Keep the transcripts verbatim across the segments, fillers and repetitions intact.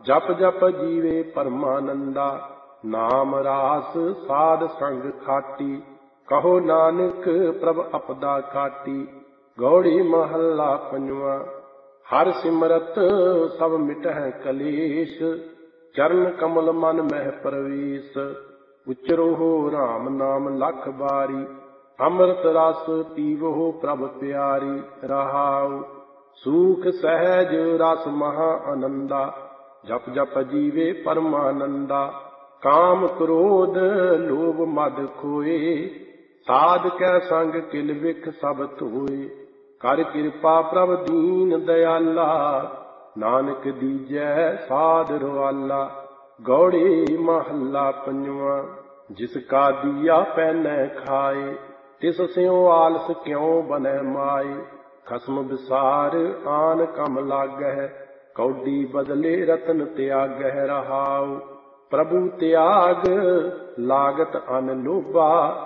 जप जप जीवे परमानंदा, नाम रास साध संग खाटी। कहो नानक प्रभ अपदा काटी। गौड़ी महला पंजवा। हर सिमरत सब मिटह कलेश, चरण कमल मन मह प्रवेश। उचरो हो राम नाम लख बारी, अमृत रस पीवो प्रभ प्यारी। रहाउ सूख सहज रस महा आनंदा, जप जप जीवे परमानंदा। काम क्रोध लोभ मद खोए, साध कै संग किल विख सब धोए। कर कृपा प्रभ दीन दयाला, नानक दीजै साध रवाला। गौड़ी महला पंजवा। जिसका दिया पैनै खाए, तिस स्यों आलस क्यों बनै माए। खसम विसार आन कम लागै, कौडी बदले रतन त्यागै। रहाउ प्रभु त्याग लागत अन लोभा,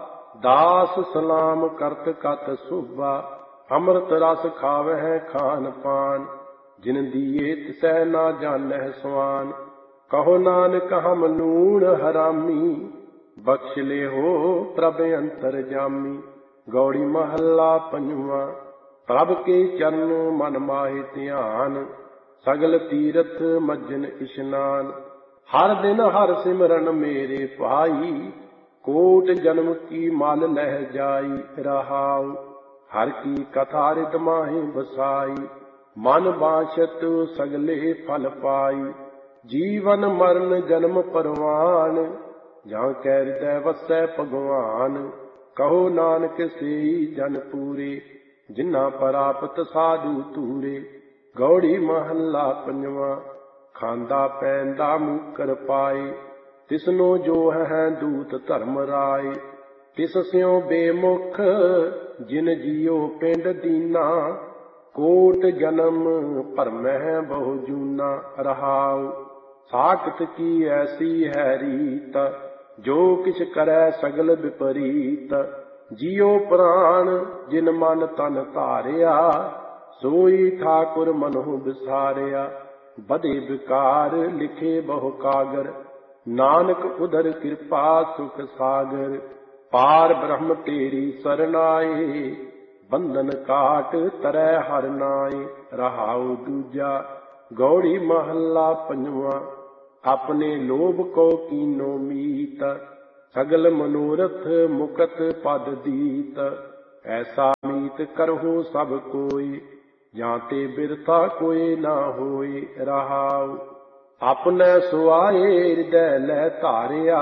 दास सलाम करत कत शोभा। अमृत रस खावह खान पान, जिन दिए तिसै ना जानह स्वान। कहो नानक हम लूण हरामी, बख्श ले हो प्रभ अंतर जामी। गौड़ी महला पंजवा। प्रभ के चरण मन माहे ध्यान, सगल तीरथ मज्जन इशनान। हर दिन हर सिमरन मेरे पाई, कोट जन्म की माल लह जाई। रहाउ हर की कथा रिद माहि बसाई, मन बांछत सगले फल पाई। जीवन मरण जन्म परवान, जहाँ कै हृदय वसै भगवान। कहो नानक सेई जन पूरे, जिन्ना परापत साधु तूरे। गौड़ी महला पंजवा। खांदा पैंदा मूकर पाए, तिसनो जो है दूत धर्म राय। तिस स्यों बेमुख जिन जियो पिंड दीना, कोट जन्म भरमह बहु जूना। रहाउ साखत की ऐसी है रीत, जो किछ करै सगल विपरीत। जियो प्राण जिन मन तन धारिया, सोई ठाकुर मनहु बिसारिया। बधे विकार लिखे बहु कागर, नानक उधर कृपा सुख सागर। पार ब्रह्म तेरी सरनाए, बंधन काट तरै हर नाए। रहाउ दूजा। गौड़ी महला पंजवा। अपने लोभ को कीनो मीत, सगल मनोरथ मुकत पद दीत। ऐसा मीत करहु सब कोई, जाते बिरथा कोई ना होए। रहाउ अपने सुआए हृदय लै धारिया,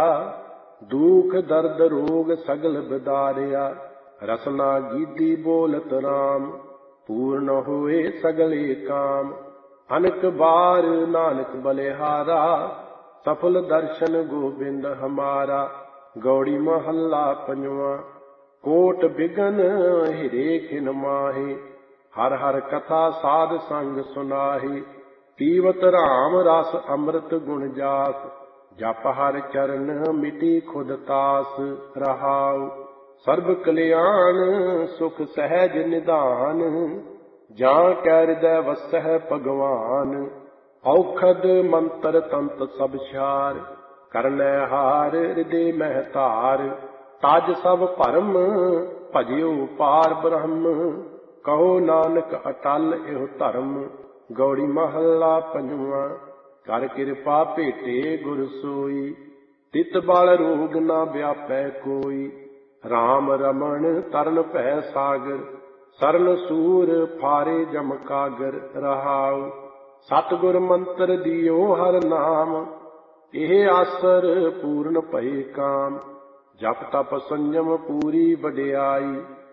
दुख दर्द रोग सगल बिदारिया। रसना गीदी बोलत राम, पूर्ण होए सगले काम। अनक बार नानक बलिहारा, सफल दर्शन गोबिंद हमारा। गौड़ी महला पंजवा। कोट बिगन हिरे खिन माहे, हर हर कथा साध संग सुनाहि। पीवत राम रस अमृत गुण जास, जप हर चरण मिटी खुद तास। रहाउ सर्ब कल्याण सुख सहज निधान, जां कै हृदय वसह भगवान। औखद मंत्र तंत सब छार, करनै हार हृदय मह धार। ताज सब भरम भजियो पार ब्रह्म, कहो नानक अटल एहो धर्म। गौड़ी महला पंजवा। कर कृपा भेटे गुर सोई, तित बल रोग न व्यापै कोई। राम रमण तरन भै सागर, सरन सूर फारे जम कागर। रहाउ सतगुर मंत्र दियो हर नाम, एह आसर पूर्ण भए काम। जप तप संयम पूरी वडियाई,